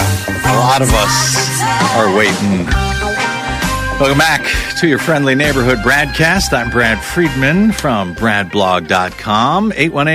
A lot of us are waiting. Welcome back to your friendly neighborhood broadcast. I'm Brad Friedman from bradblog.com.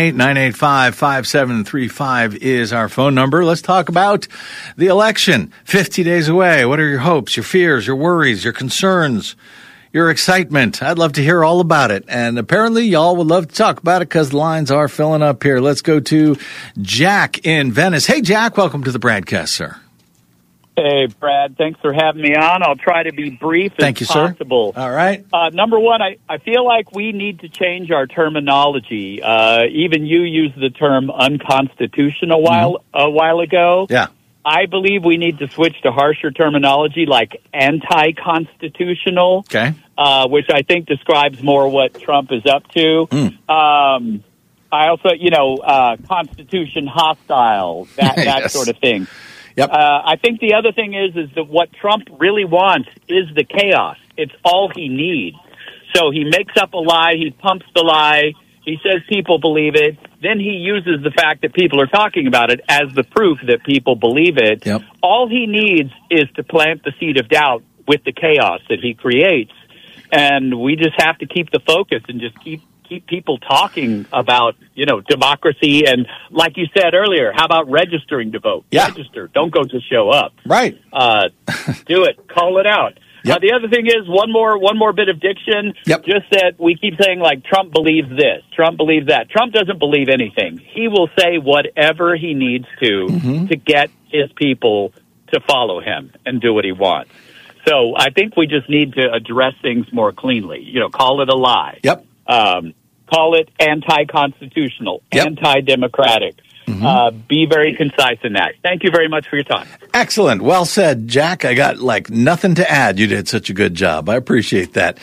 818-985-5735 is our phone number. Let's talk about the election. 50 days away. What are your hopes, your fears, your worries, your concerns, your excitement? I'd love to hear all about it. And apparently y'all would love to talk about it because the lines are filling up here. Let's go to Jack in Venice. Hey, Jack, welcome to the broadcast, sir. Hey, Brad, thanks for having me on. I'll try to be brief as possible. All right. Number one, I feel like we need to change our terminology. Even you used the term unconstitutional a while ago. Yeah. I believe we need to switch to harsher terminology like anti-constitutional, which I think describes more what Trump is up to. I also, constitution hostile, that Yes. sort of thing. Yep. I think the other thing is that what Trump really wants is the chaos. It's all he needs. So he makes up a lie. He pumps the lie. He says people believe it. Then he uses the fact that people are talking about it as the proof that people believe it. Yep. All he needs is to plant the seed of doubt with the chaos that he creates. And we just have to keep the focus and just keep people talking about, democracy. And like you said earlier, how about registering to vote? Yeah. Register. Don't go to show up. Right. Do it. Call it out. Yep. The other thing is one more bit of diction. Yep. Just that we keep saying, like, Trump believes this, Trump believes that. Trump doesn't believe anything. He will say whatever he needs to get his people to follow him and do what he wants. So I think we just need to address things more cleanly. Call it a lie. Yep. Call it anti-constitutional, anti-democratic. Be very concise in that. Thank you very much for your time. Excellent. Well said, Jack. I got nothing to add. You did such a good job. I appreciate that.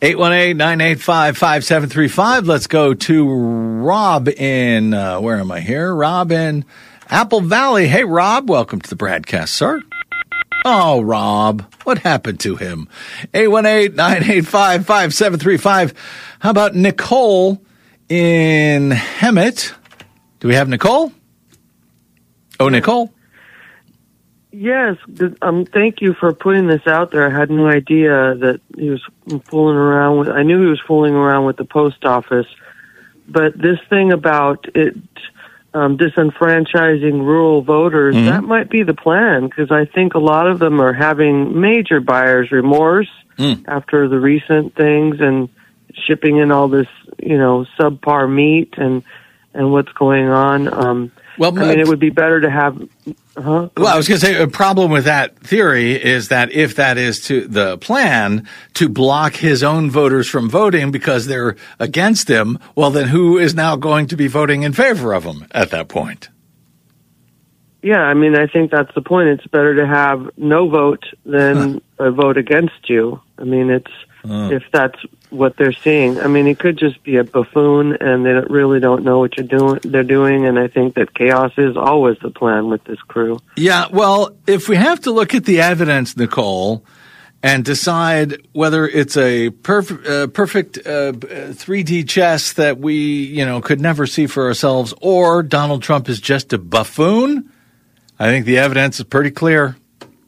818-985-5735. Let's go to Rob in, where am I here? Rob in Apple Valley. Hey, Rob, welcome to the broadcast, sir. Oh, Rob, what happened to him? 818-985-5735. How about Nicole in Hemet? Do we have Nicole? Oh, Nicole? Yes. Thank you for putting this out there. I had no idea that he was fooling around with. I knew he was fooling around with the post office, but this thing about it disenfranchising rural voters, that might be the plan, because I think a lot of them are having major buyer's remorse after the recent things and shipping in all this, subpar meat and what's going on. It would be better to have... Well, I was going to say a problem with that theory is that if that is to the plan to block his own voters from voting because they're against him, well, then who is now going to be voting in favor of him at that point? Yeah, I think that's the point. It's better to have no vote than a vote against you. If that's what they're seeing. It could just be a buffoon, and they really don't know what they're doing, and I think that chaos is always the plan with this crew. Yeah, well, if we have to look at the evidence, Nicole, and decide whether it's a perfect 3D chess that we, could never see for ourselves, or Donald Trump is just a buffoon, I think the evidence is pretty clear.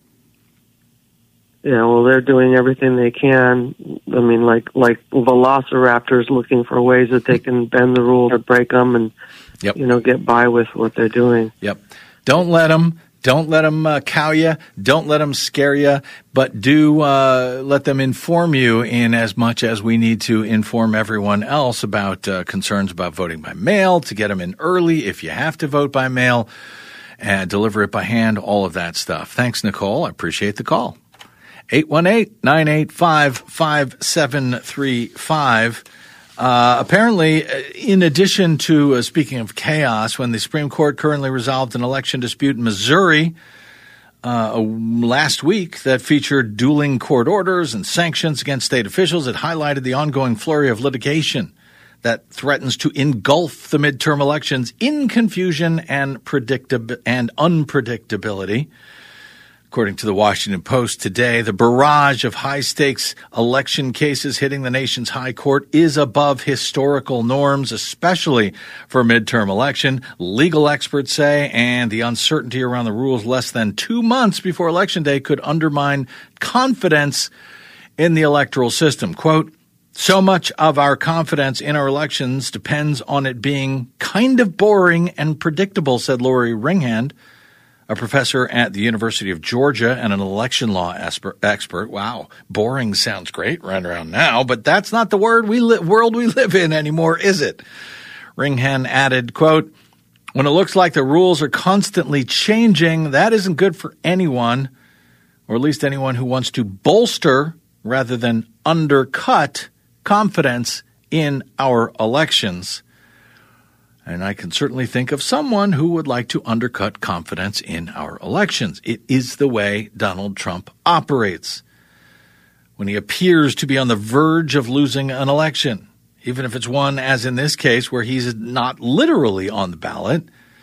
Yeah, well, they're doing everything they can. Like velociraptors looking for ways that they can bend the rules or break them and, get by with what they're doing. Yep. Don't let them cow you. Don't let them scare you. But do let them inform you in as much as we need to inform everyone else about concerns about voting by mail, to get them in early if you have to vote by mail, and deliver it by hand, all of that stuff. Thanks, Nicole. I appreciate the call. 818-985-5735. Apparently, in addition to, speaking of chaos, when the Supreme Court currently resolved an election dispute in Missouri last week that featured dueling court orders and sanctions against state officials, it highlighted the ongoing flurry of litigation that threatens to engulf the midterm elections in confusion and unpredictability. According to the Washington Post today, the barrage of high-stakes election cases hitting the nation's high court is above historical norms, especially for a midterm election, legal experts say, and the uncertainty around the rules less than 2 months before Election Day could undermine confidence in the electoral system. Quote, so much of our confidence in our elections depends on it being kind of boring and predictable, said Lori Ringhand, a professor at the University of Georgia and an election law expert. Wow, boring sounds great right around now, but that's not the world we live in anymore, is it? Ringhand added, quote, when it looks like the rules are constantly changing, that isn't good for anyone, or at least anyone who wants to bolster rather than undercut confidence in our elections. And I can certainly think of someone who would like to undercut confidence in our elections. It is the way Donald Trump operates. When he appears to be on the verge of losing an election, even if it's one, as in this case, where he's not literally on the ballot.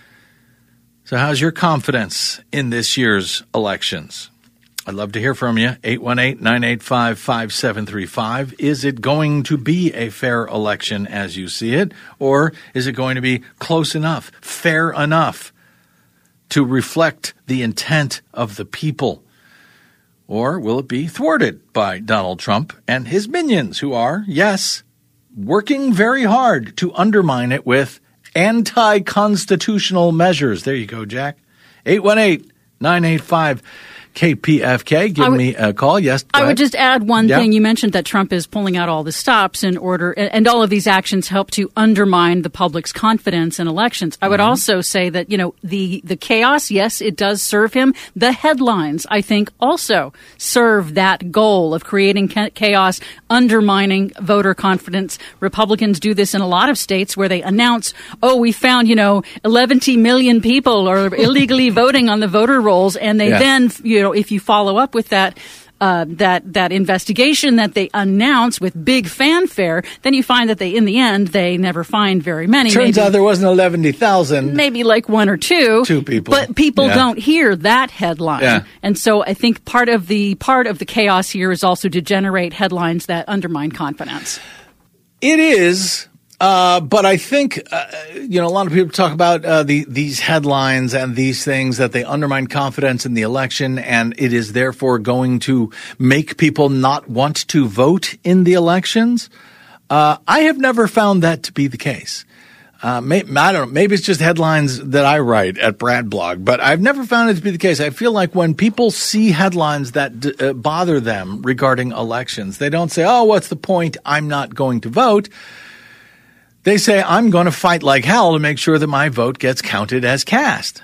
So how's your confidence in this year's elections? I'd love to hear from you. 818-985-5735. Is it going to be a fair election as you see it? Or is it going to be close enough, fair enough to reflect the intent of the people? Or will it be thwarted by Donald Trump and his minions who are, yes, working very hard to undermine it with anti-constitutional measures? There you go, Jack. 818-985-KPFK. Give me a call. Yes. I would just add one thing. You mentioned that Trump is pulling out all the stops in order, and all of these actions help to undermine the public's confidence in elections. I would also say that, the chaos, yes, it does serve him. The headlines, I think, also serve that goal of creating chaos, undermining voter confidence. Republicans do this in a lot of states where they announce, we found, 11 million people are illegally voting on the voter rolls, and they then, if you follow up with that investigation that they announce with big fanfare, then you find that in the end, they never find very many. Turns out there wasn't 11,000. Maybe like one or two. Two people. But people don't hear that headline. Yeah. And so I think part of the chaos here is also to generate headlines that undermine confidence. It is. But I think, a lot of people talk about these headlines and these things that they undermine confidence in the election, and it is therefore going to make people not want to vote in the elections. I have never found that to be the case. I don't know. Maybe it's just headlines that I write at Brad Blog, but I've never found it to be the case. I feel like when people see headlines that bother them regarding elections, they don't say, what's the point? I'm not going to vote. They say, I'm going to fight like hell to make sure that my vote gets counted as cast.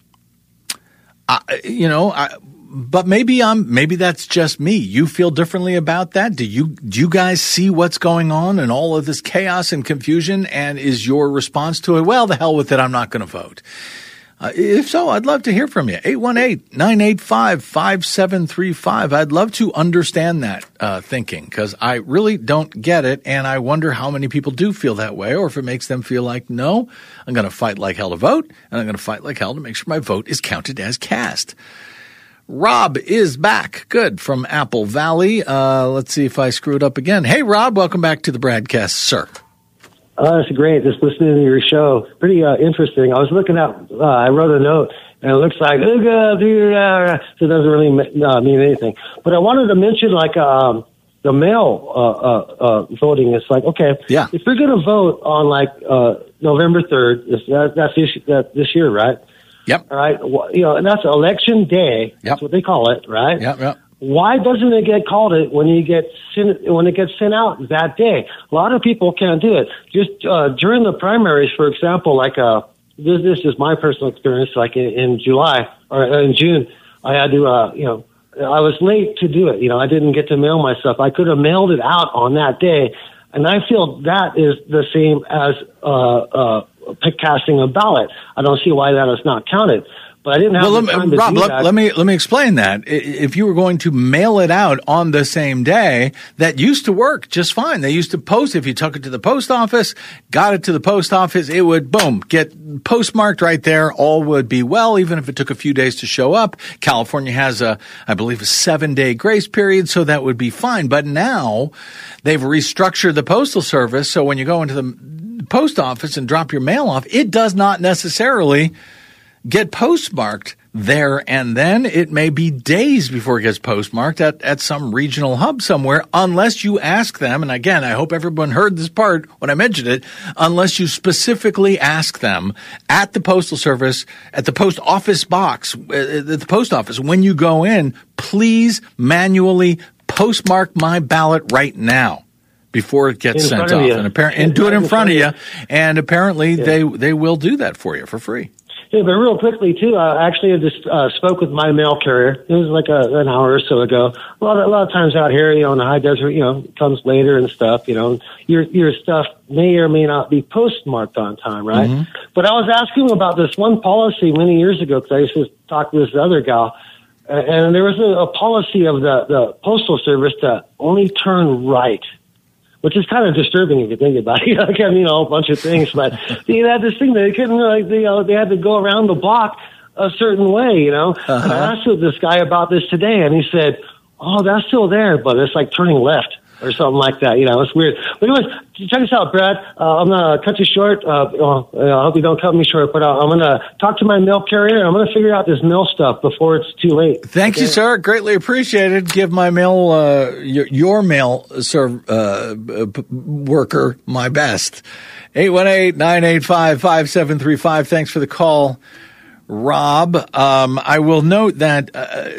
But maybe that's just me. You feel differently about that? Do you guys see what's going on and all of this chaos and confusion? And is your response to it, well, the hell with it, I'm not going to vote? If so, I'd love to hear from you. 818-985-5735. I'd love to understand that thinking, because I really don't get it, and I wonder how many people do feel that way, or if it makes them feel like, no, I'm going to fight like hell to vote, and I'm going to fight like hell to make sure my vote is counted as cast. Rob is back. Good. From Apple Valley. Let's see if I screwed up again. Hey, Rob, welcome back to the Bradcast, sir. That's great. Just listening to your show. Pretty interesting. I was looking at, I wrote a note, and it looks like, so it doesn't really mean anything. But I wanted to mention, the mail voting. It's like, okay, if you're going to vote on, November 3rd, that's this year, right? Yep. All right. And that's election day. Yep. That's what they call it, right? Yep. Why doesn't it get called it when it gets sent out that day? A lot of people can't do it. Just during the primaries, for example, this is my personal experience. Like in July or in June, I had to, I was late to do it. I didn't get to mail my stuff. I could have mailed it out on that day, and I feel that is the same as casting a ballot. I don't see why that is not counted. But I didn't have the time to Rob, do that. let me explain that. If you were going to mail it out on the same day, that used to work just fine. They used to post, if you took it to the post office, got it to the post office, it would, boom, get postmarked right there. All would be well, even if it took a few days to show up. California has I believe, a 7-day grace period, so that would be fine. But now they've restructured the Postal Service, so when you go into the post office and drop your mail off, it does not necessarily get postmarked there and then. It may be days before it gets postmarked at some regional hub somewhere, unless you ask them. And again, I hope everyone heard this part when I mentioned it, unless you specifically ask them at the Postal Service, at the post office box, at the post office, when you go in, please manually postmark my ballot right now before it gets sent off. And do it in front of you. And apparently they will do that for you for free. Yeah, but real quickly too, actually I just spoke with my mail carrier. It was like an hour or so ago. A lot of times out here, in the high desert, it comes later and stuff. Your stuff may or may not be postmarked on time, right? Mm-hmm. But I was asking him about this one policy many years ago because I used to talk to this other gal, and there was a policy of the Postal Service to only turn right, which is kind of disturbing if you think about it. A whole bunch of things, but they had this thing that they couldn't they had to go around the block a certain way, And I asked this guy about this today, and he said, "Oh, that's still there, but it's like turning left or something like that." It's weird. But anyways, check this out, Brad. I'm gonna cut you short. I hope you don't cut me short, but I'm gonna talk to my mail carrier. I'm gonna figure out this mail stuff before it's too late. Thank you, sir. Greatly appreciated. Give my mail, your mail worker my best. 818-985-5735. Thanks for the call, Rob. I will note that,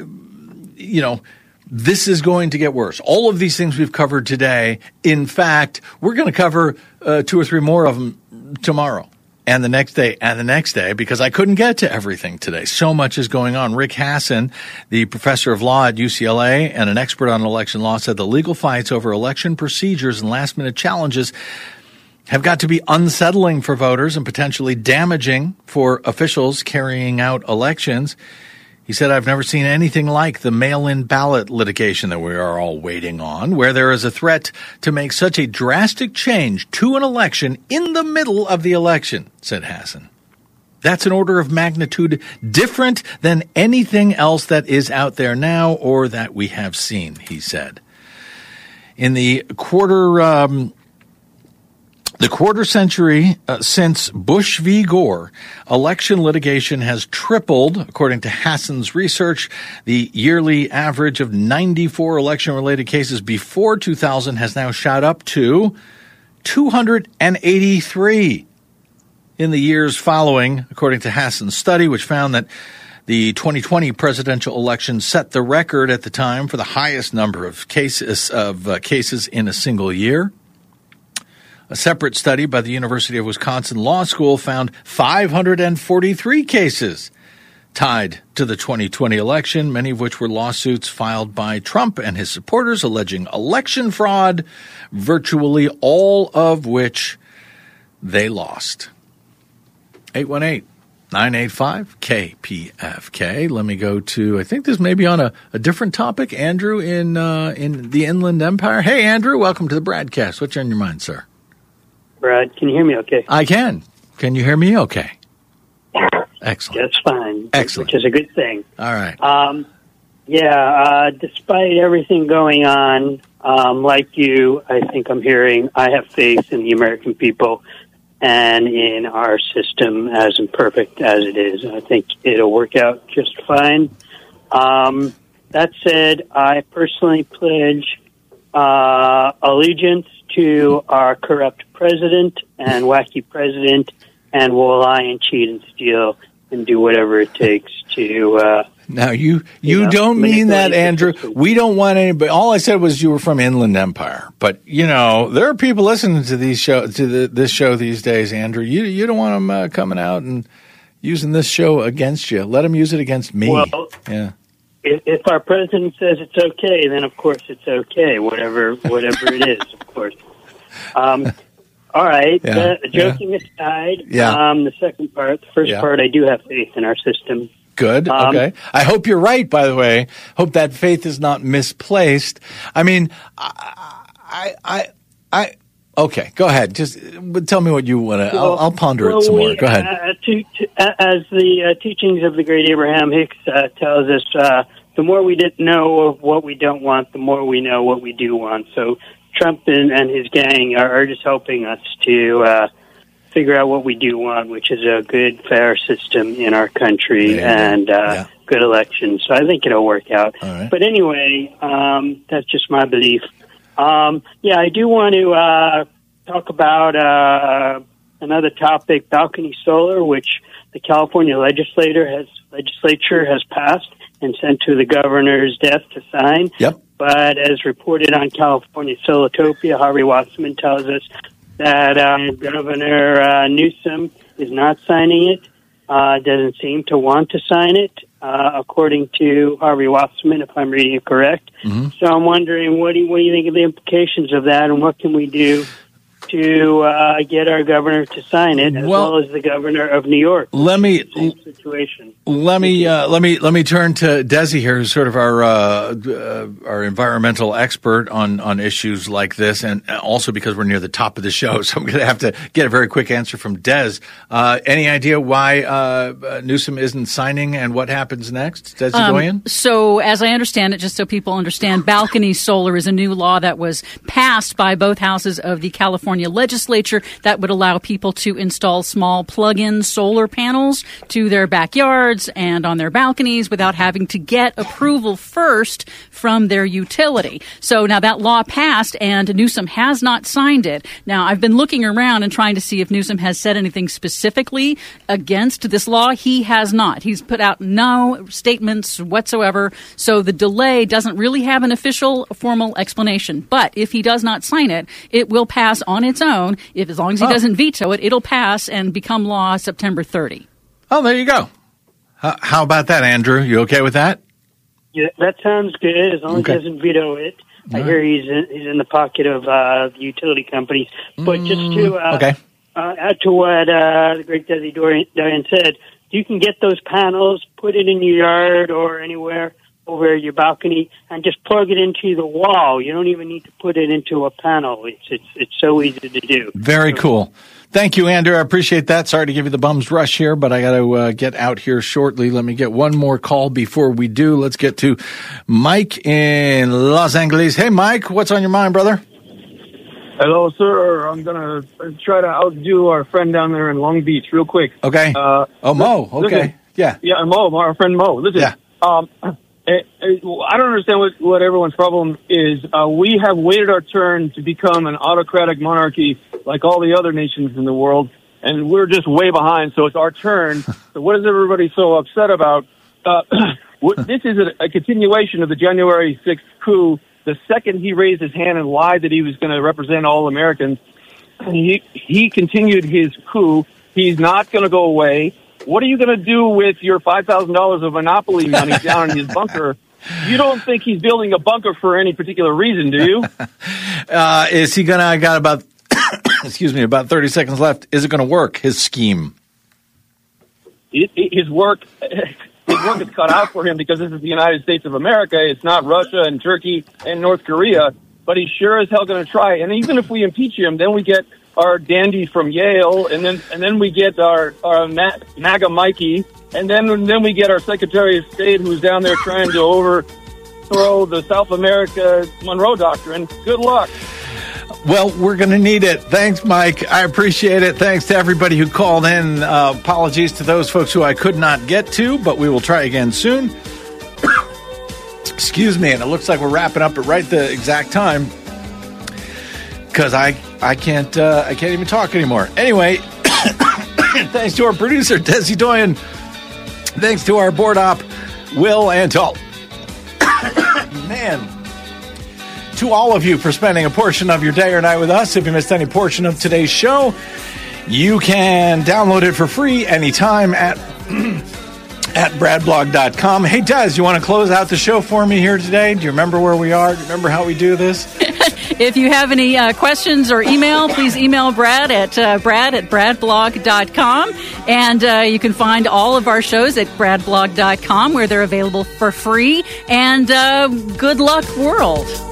this is going to get worse. All of these things we've covered today, in fact, we're going to cover 2 or 3 more of them tomorrow and the next day and the next day, because I couldn't get to everything today. So much is going on. Rick Hasson, the professor of law at UCLA and an expert on election law, said the legal fights over election procedures and last-minute challenges have got to be unsettling for voters and potentially damaging for officials carrying out elections. He said, "I've never seen anything like the mail-in ballot litigation that we are all waiting on, where there is a threat to make such a drastic change to an election in the middle of the election," said Hasson. "That's an order of magnitude different than anything else that is out there now or that we have seen," he said. In the quarter century since Bush v. Gore, election litigation has tripled. According to Hasson's research, the yearly average of 94 election-related cases before 2000 has now shot up to 283 in the years following, according to Hasson's study, which found that the 2020 presidential election set the record at the time for the highest number of cases in a single year. A separate study by the University of Wisconsin Law School found 543 cases tied to the 2020 election, many of which were lawsuits filed by Trump and his supporters alleging election fraud, virtually all of which they lost. 818-985-KPFK. Let me go to, I think this may be on a different topic. Andrew in the Inland Empire. Hey, Andrew, welcome to the Bradcast. What's on your mind, sir? Brad, can you hear me okay? I can. Can you hear me okay? Excellent. That's fine. Excellent. Which is a good thing. All right. Despite everything going on, like you, I think I'm hearing, I have faith in the American people and in our system, as imperfect as it is. I think it'll work out just fine. That said, I personally pledge allegiance to our corrupt president and wacky president, and will lie and cheat and steal and do whatever it takes to. Now you don't mean that, Andrew. We don't want anybody. All I said was you were from Inland Empire, but there are people listening to this show these days, Andrew. You don't want them coming out and using this show against you. Let them use it against me. Well, yeah. If our president says it's okay, then of course it's okay. Whatever it is, of course. All right. Yeah, Joking aside, yeah. the second part, the first part, I do have faith in our system. Good. Okay. I hope you're right, by the way. Hope that faith is not misplaced. I mean, okay, go ahead. Just tell me what you want to. I'll ponder it some more. Go ahead. As the teachings of the great Abraham Hicks tells us, the more we didn't know of what we don't want, the more we know what we do want. So Trump and his gang are just helping us to figure out what we do want, which is a good, fair system in our country and good elections. So I think it'll work out. Right. But anyway, that's just my belief. I do want to talk about another topic, balcony solar, which the California legislature has passed and sent to the governor's desk to sign. Yep. But as reported on California Solotopia, Harvey Wasserman tells us that Governor Newsom is not signing it, doesn't seem to want to sign it, according to Harvey Wasserman, if I'm reading it correct. Mm-hmm. So I'm wondering, what do you think of the implications of that, and what can we do to get our governor to sign it, as well as the governor of New York? Same situation. Let me turn to Desi here, who's sort of our environmental expert on issues like this, and also because we're near the top of the show, so I'm going to have to get a very quick answer from Des. Any idea why Newsom isn't signing, and what happens next, Desi Doyen? So, as I understand it, just so people understand, balcony solar is a new law that was passed by both houses of the California legislature that would allow people to install small plug-in solar panels to their backyards and on their balconies without having to get approval first from their utility. So now that law passed, and Newsom has not signed it. Now, I've been looking around and trying to see if Newsom has said anything specifically against this law. He has not. He's put out no statements whatsoever. So the delay doesn't really have an official, formal explanation. But if he does not sign it, it will pass on its own. As long as he doesn't veto it, it'll pass and become law September 30. Oh, there you go. How about that, Andrew? You okay with that? Yeah, that sounds good, as long as he doesn't veto it. I hear he's in the pocket of the utility companies. But just to add to what the great Desi Doyen said, you can get those panels, put it in your yard or anywhere over your balcony, and just plug it into the wall. You don't even need to put it into a panel. It's so easy to do. Very cool. Thank you, Andrew. I appreciate that. Sorry to give you the bum's rush here, but I got to get out here shortly. Let me get one more call before we do. Let's get to Mike in Los Angeles. Hey, Mike, what's on your mind, brother? Hello, sir. I'm going to try to outdo our friend down there in Long Beach real quick. Okay. Mo. Okay. Listen, yeah, Mo, our friend Mo. Listen, I don't understand what everyone's problem is. We have waited our turn to become an autocratic monarchy like all the other nations in the world, and we're just way behind, so it's our turn. So what is everybody so upset about? This is a continuation of the January 6th coup. The second he raised his hand and lied that he was going to represent all Americans, he continued his coup. He's not going to go away. What are you going to do with your $5,000 of Monopoly money down in his bunker? You don't think he's building a bunker for any particular reason, do you? Is he going to, I got about, about 30 seconds left. Is it going to work, his scheme? His work is cut out for him because this is the United States of America. It's not Russia and Turkey and North Korea. But he's sure as hell going to try. And even if we impeach him, then we get our dandy from Yale, and then we get our MAGA Mikey, and then we get our Secretary of State who's down there trying to overthrow the South America Monroe Doctrine. Good luck. Well, we're going to need it. Thanks, Mike. I appreciate it. Thanks to everybody who called in. Apologies to those folks who I could not get to, but we will try again soon. Excuse me, and it looks like we're wrapping up at right the exact time because I can't even talk anymore. Anyway, thanks to our producer Desi Doyen, thanks to our board op Will Antal. Man, to all of you for spending a portion of your day or night with us. If you missed any portion of today's show, you can download it for free anytime at bradblog.com. Hey, Des, you want to close out the show for me here today? Do you remember where we are? Do you remember how we do this? If you have any questions or email, please email Brad at brad@bradblog.com. And you can find all of our shows at bradblog.com, where they're available for free. And good luck, world.